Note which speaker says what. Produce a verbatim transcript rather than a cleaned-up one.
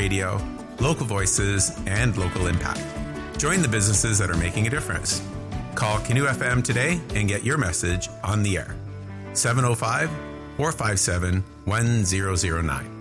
Speaker 1: radio, local voices, and local impact. Join the businesses that are making a difference. Call Canoe F M today and get your message on the air. seven oh five, four five seven, one zero zero nine.